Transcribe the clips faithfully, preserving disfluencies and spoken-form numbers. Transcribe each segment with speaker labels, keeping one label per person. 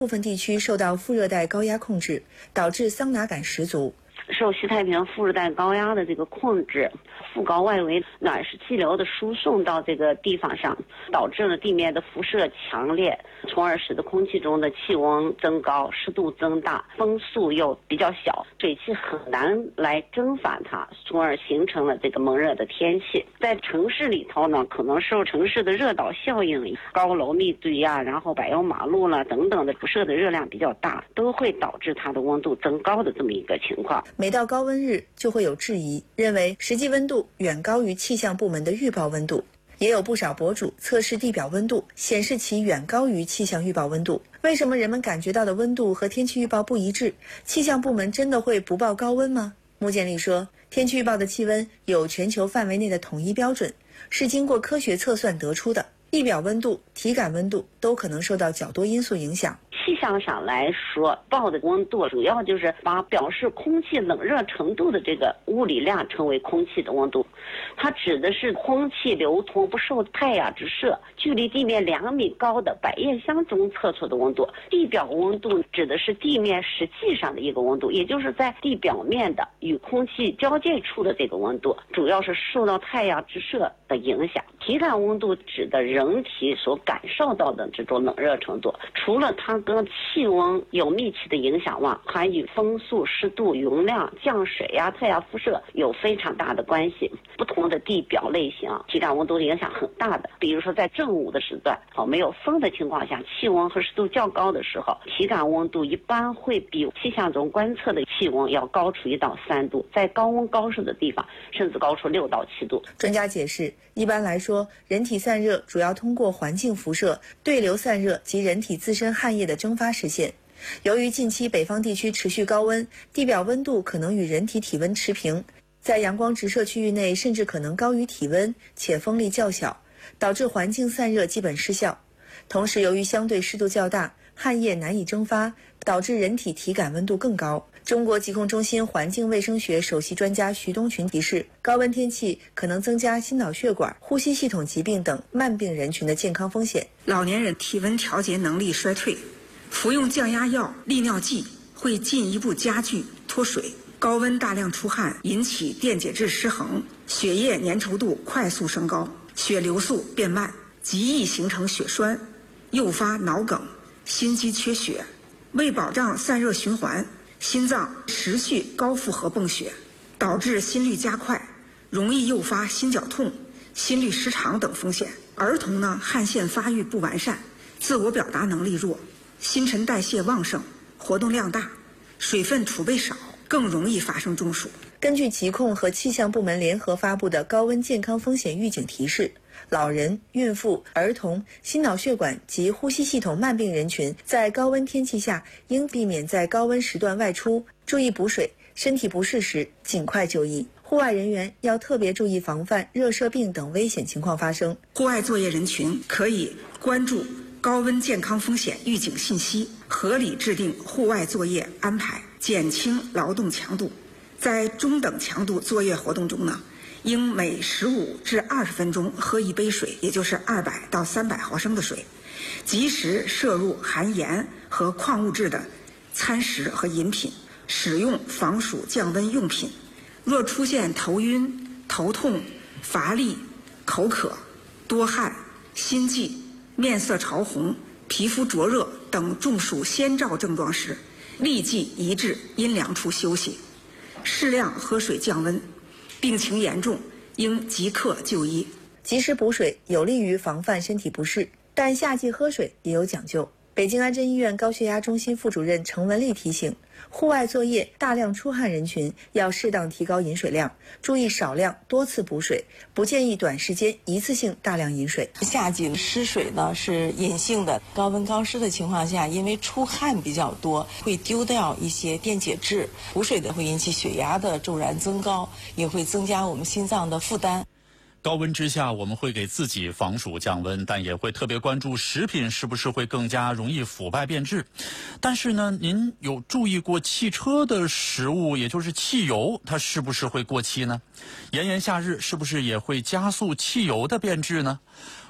Speaker 1: 部分地区受到副热带高压控制，导致桑拿感十足。
Speaker 2: 受西太平洋副热带高压的这个控制，副高外围暖湿气流的输送到这个地方上，导致了地面的辐射强烈，从而使得空气中的气温增高，湿度增大，风速又比较小，水汽很难来蒸发它，从而形成了这个闷热的天气。在城市里头呢，可能受城市的热岛效应，高楼密堆呀、然后柏油马路了等等的辐射的热量比较大，都会导致它的温度增高的这么一个情况。
Speaker 1: 每到高温日就会有质疑，认为实际温度远高于气象部门的预报温度。也有不少博主测试地表温度，显示其远高于气象预报温度。为什么人们感觉到的温度和天气预报不一致？气象部门真的会不报高温吗？穆建立说，天气预报的气温有全球范围内的统一标准，是经过科学测算得出的。地表温度、体感温度都可能受到较多因素影响。
Speaker 2: 气象上来说，报的温度主要就是把表示空气冷热程度的这个物理量称为空气的温度，它指的是空气流通不受太阳直射，距离地面两米高的百叶箱中测出的温度。地表温度指的是地面实际上的一个温度，也就是在地表面的与空气交界处的这个温度，主要是受到太阳直射的影响。体感温度指的人体所感受到的这种冷热程度，除了它跟气温有密切的影响外，还与风速、湿度、云量、降水呀、太阳辐射有非常大的关系。不同的地表类型，体感温度的影响很大的。比如说在正午的时段，哦，没有风的情况下，气温和湿度较高的时候，体感温度一般会比气象中观测的气温要高出一到三度，在高温高湿的地方，甚至高出六到七度。
Speaker 1: 专家解释，一般来说，人体散热主要通过环境辐射、对流散热及人体自身汗液的蒸发实现。由于近期北方地区持续高温，地表温度可能与人体体温持平，在阳光直射区域内甚至可能高于体温，且风力较小，导致环境散热基本失效。同时，由于相对湿度较大，汗液难以蒸发，导致人体体感温度更高。中国疾控中心环境卫生学首席专家徐东群提示，高温天气可能增加心脑血管、呼吸系统疾病等慢病人群的健康风险。
Speaker 3: 老年人体温调节能力衰退，服用降压药、利尿剂会进一步加剧脱水。高温大量出汗引起电解质失衡，血液粘稠度快速升高，血流速变慢，极易形成血栓，诱发脑梗、心肌缺血。为保障散热循环，心脏持续高负荷泵血，导致心率加快，容易诱发心绞痛、心律失常等风险。儿童呢，汗腺发育不完善，自我表达能力弱，新陈代谢旺盛，活动量大，水分储备少，更容易发生中暑。
Speaker 1: 根据疾控和气象部门联合发布的高温健康风险预警提示，老人、孕妇、儿童、心脑血管及呼吸系统慢病人群在高温天气下应避免在高温时段外出，注意补水，身体不适时尽快就医。户外人员要特别注意防范热射病等危险情况发生。
Speaker 3: 户外作业人群可以关注高温健康风险预警信息，合理制定户外作业安排，减轻劳动强度。在中等强度作业活动中呢，应每十五至二十分钟喝一杯水，也就是二百到三百毫升的水，及时摄入含盐和矿物质的餐食和饮品，使用防暑降温用品。若出现头晕、头痛、乏力、口渴、多汗、心悸、面色潮红、皮肤灼热等中暑先兆症状时，立即移至阴凉处休息，适量喝水降温，病情严重应即刻就医。
Speaker 1: 及时补水有利于防范身体不适，但夏季喝水也有讲究。北京安贞医院高血压中心副主任程文丽提醒，户外作业大量出汗人群要适当提高饮水量，注意少量多次补水，不建议短时间一次性大量饮水。
Speaker 4: 夏季失水呢是隐性的，高温高湿的情况下，因为出汗比较多，会丢掉一些电解质，补水的会引起血压的骤然增高，也会增加我们心脏的负担。
Speaker 5: 高温之下，我们会给自己防暑降温，但也会特别关注食品是不是会更加容易腐败变质。但是呢，您有注意过汽车的食物，也就是汽油，它是不是会过期呢？炎炎夏日是不是也会加速汽油的变质呢？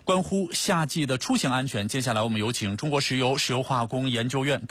Speaker 5: 关乎夏季的出行安全，接下来我们有请中国石油石油化工研究院